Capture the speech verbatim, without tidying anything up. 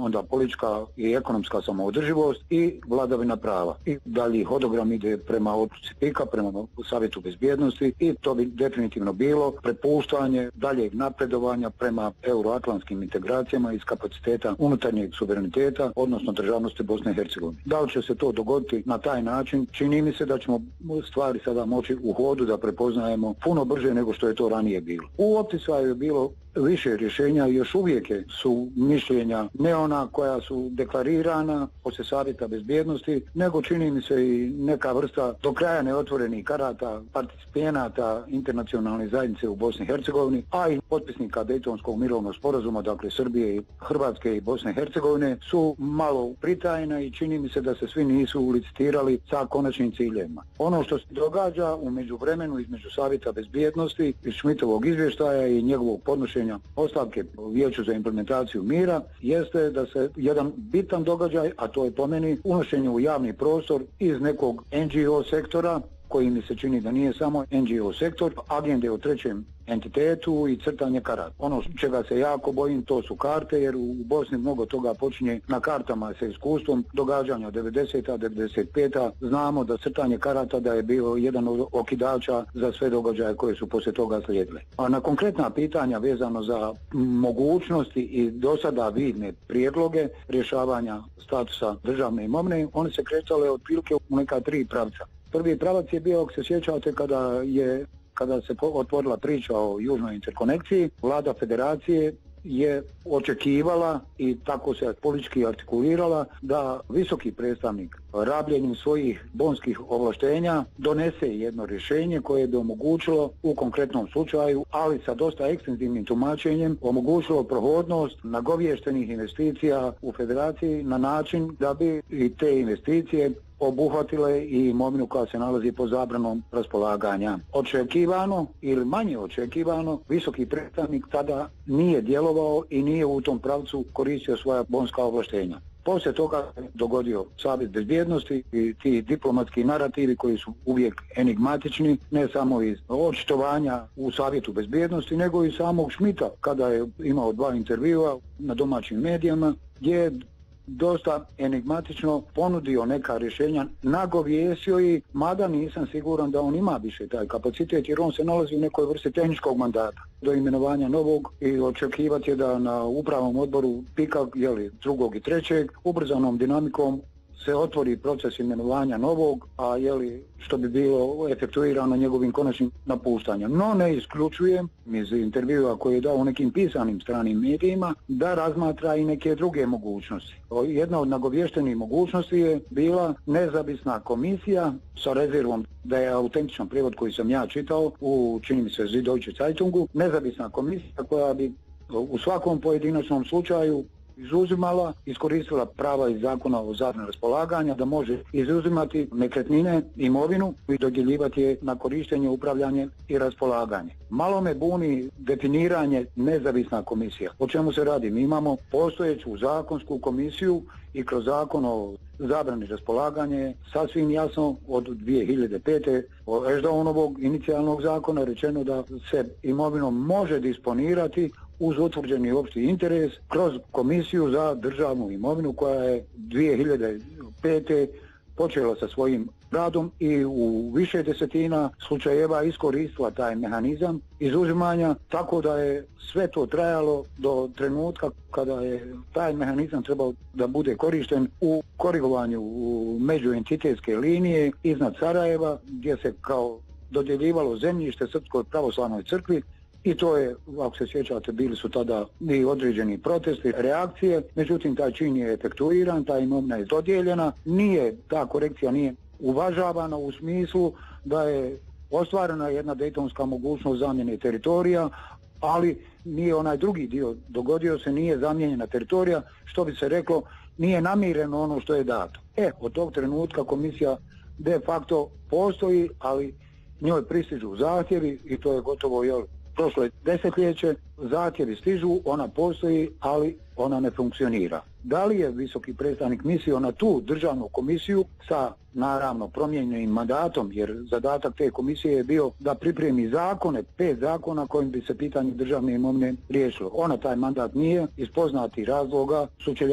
onda politička i ekonomska samoodrživost i vladavina prava. I dalje hodogram ide prema odluci PIK-a, prema Savjetu bezbjednosti i to bi definitivno bilo prepuštanje daljeg napredovanja prema euroatlantskim integracijama iz kapaciteta unutarnjeg suvereniteta, odnosno državnosti Bosne i Hercegovine. Da li će se to dogoditi na taj način? Čini mi se da ćemo stvari sada moći u hodu da prepoznajemo puno brže nego što je to ranije bilo. U opticaju je bilo više rješenja i još uvijek su mišljenja ne ona koja su deklarirana poslije Savjeta bezbjednosti, nego čini mi se i neka vrsta do kraja neotvorenih karata participenata internacionalne zajednice u Bosni i Hercegovini, a i potpisnika Dejtonskog mirovnog sporazuma, dakle Srbije, Hrvatske i Bosne i Hercegovine, su malo pritajna i čini mi se da se svi nisu licitirali sa konačnim ciljevima. Ono što se događa u međuvremenu između Savjeta bezbjednosti i Šmitovog izvještaja i njegovog podnošenja ostavke Vijeću za implementaciju mira jeste da se jedan bitan događaj, a to je po meni unošenje u javni prostor iz nekog en ge o sektora, koji mi se čini da nije samo en ge o sektor, agende o trećem entitetu i crtanje karata. Ono čega se jako bojim, to su karte, jer u Bosni mnogo toga počinje na kartama sa iskustvom događanja devedeseta, devedeset peta Znamo da crtanje karata da je bio jedan od okidača za sve događaje koje su poslije toga slijedile. A na konkretna pitanja vezano za mogućnosti i do sada vidne prijedloge rješavanja statusa državne imovine, one se kretale otprilike u neka tri pravca. Prvi pravac je bio, ako se sjećate, kada je kada se otvorila priča o južnoj interkonekciji, vlada federacije je očekivala i tako se politički artikulirala da visoki predstavnik rabljenjem svojih bonskih ovlaštenja donese jedno rješenje koje bi omogućilo u konkretnom slučaju, ali sa dosta ekstenzivnim tumačenjem, omogućilo prohodnost nagovještenih investicija u federaciji na način da bi i te investicije obuhvatile i imovinu koja se nalazi pod zabranom raspolaganja. Očekivano ili manje očekivano, visoki predstavnik tada nije djelovao i nije u tom pravcu koristio svoja bonska ovlaštenja. Poslije toga je dogodio Savjet bezbjednosti i ti diplomatski narativi koji su uvijek enigmatični, ne samo iz očitovanja u Savjetu bezbjednosti, nego i samog Šmita, kada je imao dva intervjua na domaćim medijama, gdje je dosta enigmatično ponudio neka rješenja, nagovjesio i, mada nisam siguran da on ima više taj kapacitet, jer on se nalazi u nekoj vrsti tehničkog mandata do imenovanja novog i očekivati je da na upravnom odboru PIK-a, jeli, drugog i trećeg, ubrzanom dinamikom se otvori proces imenovanja novog, a jeli, što bi bilo efektuirano njegovim konačnim napuštanjem. No ne isključujem iz intervjua koji je dao u nekim pisanim stranim medijima da razmatra i neke druge mogućnosti. Jedna od nagovještenih mogućnosti je bila nezavisna komisija sa rezervom da je autentičan prijevod koji sam ja čitao u, čini mi se, Süddeutsche Zeitungu, nezavisna komisija koja bi u svakom pojedinačnom slučaju izuzimala, iskoristila prava iz zakona o zabrani raspolaganja da može izuzimati nekretnine, imovinu i dodjeljivati je na korištenje, upravljanje i raspolaganje. Malo me buni definiranje nezavisna komisija. O čemu se radi? Mi imamo postojeću zakonsku komisiju i kroz zakon o zabrani raspolaganja je sasvim jasno od dvije hiljade pete od Ešdaonovog inicijalnog zakona rečeno da se imovinom može disponirati uz utvrđeni opći interes kroz komisiju za državnu imovinu koja je dvije hiljade pete počela sa svojim radom i u više desetina slučajeva iskoristila taj mehanizam izuzimanja, tako da je sve to trajalo do trenutka kada je taj mehanizam trebao da bude korišten u korigovanju u međuentitetske linije iznad Sarajeva, gdje se kao dodjeljivalo zemljište Srpskoj pravoslavnoj crkvi. I to je, ako se sjećate, bili su tada i određeni protesti, reakcije, međutim taj čin je efektuiran, ta imovina je dodijeljena, nije, ta korekcija nije uvažavana u smislu da je ostvarena jedna dejtonska mogućnost zamjene teritorija, ali nije onaj drugi dio, dogodio se, nije zamijenjena teritorija, što bi se reklo, nije namireno ono što je dato. E, od tog trenutka komisija de facto postoji, ali njoj pristižu zahtjevi i to je gotovo, jel, prošlo je desetljeće, zahtjevi stižu, ona postoji, ali ona ne funkcionira. Da li je visoki predstavnik mislio na tu državnu komisiju sa naravno promijenjenim mandatom, jer zadatak te komisije je bio da pripremi zakone, pet zakona kojim bi se pitanje državne imovine riješilo. Ona taj mandat nije iz poznatih razloga sučeljavanja